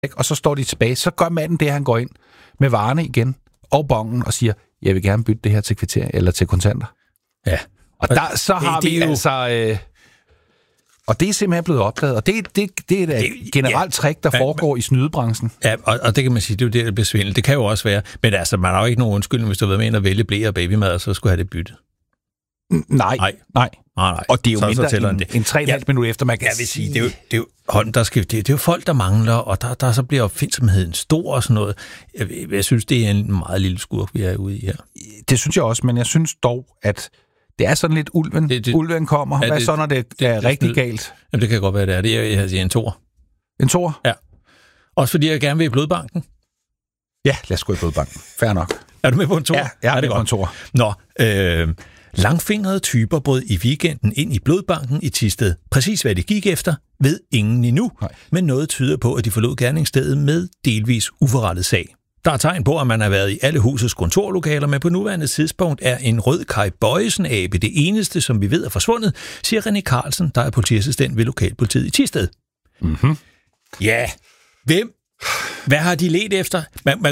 og så står de tilbage. Så gør manden det, han går ind med varerne igen og bongen og siger, jeg vil gerne bytte det her til kvarter eller til kontanter. Ja. Og der, så har vi altså... Og det er simpelthen blevet opdaget, og det er et generelt trick, der foregår i snydebranchen. Ja, og det kan man sige, det er jo det, der bliver svindel. Det kan jo også være, men altså, man har jo ikke nogen undskyldning, hvis du har været med ind og vælge blære og babymad, så skulle have det byttet. Nej. Og det er jo mindre end 3,5 minutter efter, man kan sige. Det er jo det er jo folk, der mangler, og der så bliver opfindsomheden stor og sådan noget. Jeg synes, det er en meget lille skurk, vi er ude i her. Det synes jeg også, men jeg synes dog, at det er sådan lidt ulven. Ulven kommer. Hvad så, når det er rigtig galt? Jamen, det kan godt være, det er. Det er en toer. En toer? Ja. Også fordi jeg gerne vil i blodbanken. Ja, lad os gå i blodbanken. Fair nok. Er du med på en toer? Ja, jeg er med på en toer. Nå, langfingrede typer brød i weekenden ind i blodbanken i Thisted. Præcis hvad de gik efter, ved ingen endnu. Nej. Men noget tyder på, at de forlod gerningsstedet med delvis uforrettet sag. Der er tegn på, at man har været i alle husets kontorlokaler, men på nuværende tidspunkt er en rød Kai Bøjsen-abe det eneste, som vi ved er forsvundet, siger René Carlsen, der er politiassistent ved lokalpolitiet i Thisted. Mm-hmm. Ja, hvad har de ledt efter?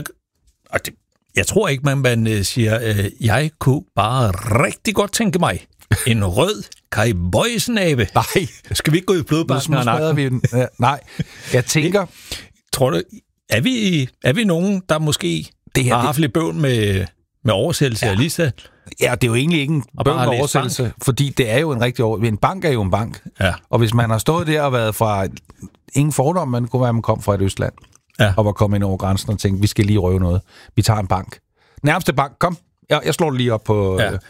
Jeg tror ikke, man siger, jeg kunne bare rigtig godt tænke mig en rød Kai Bøjsen-abe. Nej. Skal vi ikke gå i blodbanken? Nej, jeg tænker... Tror du... Er vi nogen, der måske har haft lidt bøvl med oversættelse af Lisa? Ja, det er jo egentlig ikke en bøvl med oversættelse, fordi det er jo en rigtig en bank er jo en bank. Ja. Og hvis man har stået der og været fra ingen fordom, man kunne være, man kom fra et Østland, og var kommet ind over grænsen og tænkte, vi skal lige røve noget. Vi tager en bank. Nærmeste bank, kom. Jeg slår det lige op på... Ja.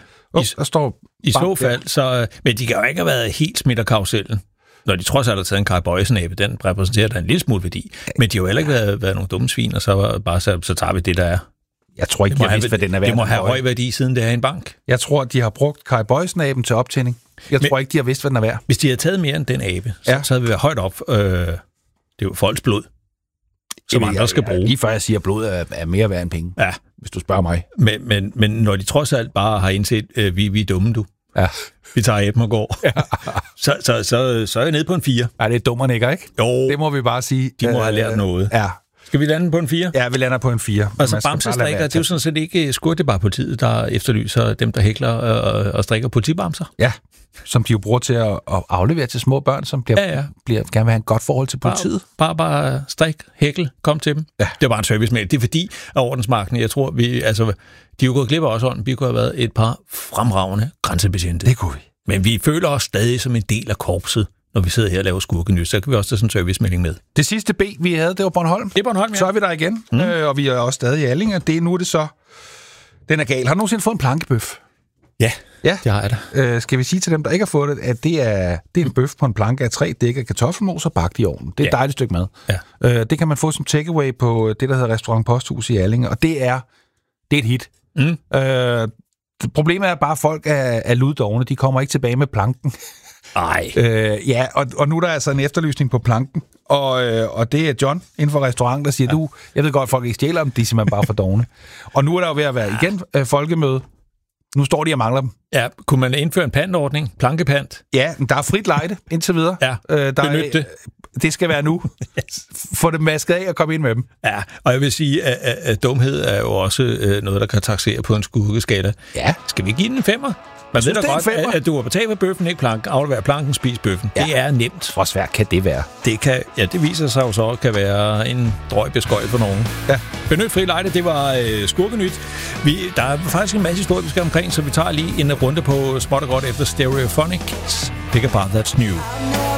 I så fald, så... Men de kan jo ikke have været helt smidt af karusellen. Når de trods alt har taget en Kai Bøjsen-abe, den repræsenterer der en lille smule værdi. Men de har jo heller ikke været nogle dumme svin, og så tager vi det, der er. Jeg tror ikke, de har vidst, hvad den er værd. Det må have høj værdi, siden det er en bank. Jeg tror, de har brugt Kai Bøjsen-aben til optænding. Jeg tror ikke, de har vidst, hvad den er værd. Hvis de havde taget mere end den abe, så havde vi været højt op. Det er jo folks blod, som andre skal bruge. Lige før jeg siger, at blod er mere værd end penge, hvis du spørger mig. Men når de trods alt bare har indset, vi er dumme, du. Ja. Vi tager aben og går. Ja. Så er jeg nede på en 4. Ja, det er dummerne, ikke? Jo. Det må vi bare sige. De må have lært noget. Ja. Skal vi lande på en 4? Ja, vi lander på en 4. Og så bamsestrikker, det er jo sådan set ikke skurk, det er bare politiet, der efterlyser dem, der hækler og strikker politibamser. Ja, som de jo bruger til at aflevere til små børn, som gerne vil have en godt forhold til politiet. Bare strik, hækle, kom til dem. Ja. Det er bare en servicemail. Det er fordi, at ordensmagten, jeg tror, de er jo gået glip af os ånden. Vi kunne have været et par fremragende grænsebetjente. Det kunne vi. Men vi føler os stadig som en del af korpset, når vi sidder her og laver skurkenyt. Så kan vi også tage sådan en servicemelding med. Det sidste B, vi havde, det var Bornholm. Det er Bornholm, ja. Så er vi der igen, og vi er også stadig i Allinge. Nu er det så... Den er gal. Har du nogensinde fået en plankebøf? Ja, det har jeg da. Skal vi sige til dem, der ikke har fået det, at det er en bøf på en planke af 3 dæk af kartoffelmos og bagt i ovnen. Det er et dejligt stykke mad. Ja. Det kan man få som takeaway på det, der hedder Restaurant Posthus i Allinge, og det er et hit. Problemet er bare, at folk er luddovne. De kommer ikke tilbage med planken. Ej. Og nu er der altså en efterlysning på planken, og det er John inden for restaurant, der siger, jeg ved godt, at folk ikke stjæler dem, de er simpelthen bare for dovne. Og nu er der jo ved at være igen folkemøde. Nu står de og mangler dem. Ja, kunne man indføre en pantordning? Plankepant? Ja, der er frit lejde indtil videre. Ja, benyt det. Det skal være nu. Få dem masket af og komme ind med dem. Ja, og jeg vil sige, at dumhed er jo også noget, der kan taksere på en skurkeskala. Ja. Skal vi give den en 5'er? Man ved da godt, at du har betalt for bøffen, ikke aflevere planken, spis bøffen. Ja. Det er nemt. Hvor svært kan det være? Det viser sig jo så, kan være en drøg beskøj for nogen. Ja. Benyt fri lejde, det var skurkenyt. Der er faktisk en masse historie, vi skal omkring, så vi tager lige en runde på småt og godt efter Stereophonics. Pick apart, that's new.